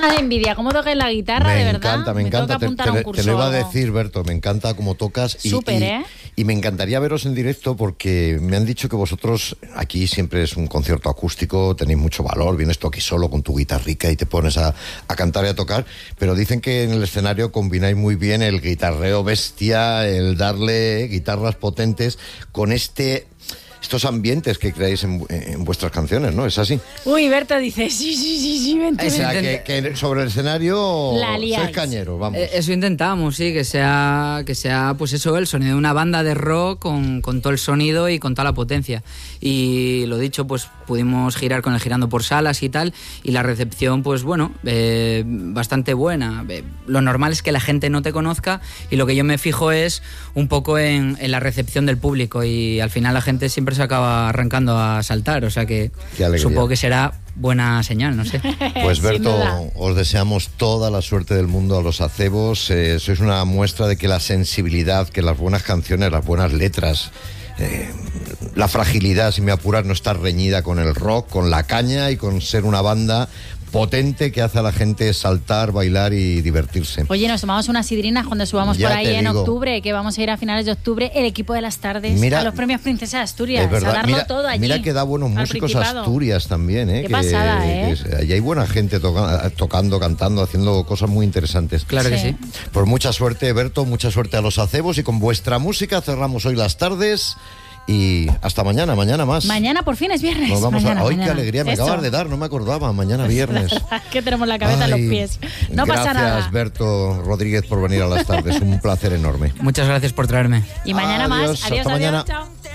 ganas de envidia. ¿Cómo tocas la guitarra, de verdad? Me encanta. Te lo iba a decir, Berto, me encanta cómo tocas. Súper, ¿eh? Y me encantaría veros en directo porque me han dicho que vosotros, aquí siempre es un concierto acústico, tenéis mucho valor, vienes tú aquí solo con tu guitarrica y te pones a cantar y a tocar, pero dicen que en el escenario combináis muy bien el guitarreo bestia, el darle guitarras potentes con estos ambientes que creáis en vuestras canciones, ¿no? ¿Es así? Uy, Berto dice, sí, vente. O sea, que sobre el escenario sois cañeros, vamos. Eso intentamos, sí, que sea pues eso, el sonido de una banda de rock con todo el sonido y con toda la potencia. Y lo dicho, pues pudimos girar con el Girando por Salas y tal, y la recepción, pues bueno, bastante buena. Lo normal es que la gente no te conozca, y lo que yo me fijo es un poco en la recepción del público, y al final la gente siempre se acaba arrancando a saltar, o sea que supongo que será buena señal, no sé. Pues Berto, os deseamos toda la suerte del mundo a los acebos. Sois una muestra de que la sensibilidad, que las buenas canciones, las buenas letras, la fragilidad, si me apuras, no está reñida con el rock, con la caña y con ser una banda potente que hace a la gente saltar, bailar y divertirse. Oye, nos tomamos unas sidrinas cuando subamos por ahí en octubre, que vamos a ir a finales de octubre, el equipo de las tardes, a los premios Princesa de Asturias, es verdad, a darlo todo allí. Mira que da buenos músicos Asturias también, ¿eh? Qué pasada, ¿eh? Allí hay buena gente tocando, cantando, haciendo cosas muy interesantes. Claro que sí. Pues mucha suerte, Berto, mucha suerte a los acebos, y con vuestra música cerramos hoy las tardes. Y hasta mañana más. Mañana por fin es viernes. Nos vamos mañana. Qué alegría me acabas de dar, no me acordaba. Mañana viernes. Que tenemos la cabeza en los pies. No pasa nada. Gracias, Berto Rodríguez, por venir a las tardes. Un placer enorme. Muchas gracias por traerme. Y mañana más. Adiós, hasta mañana. Chao.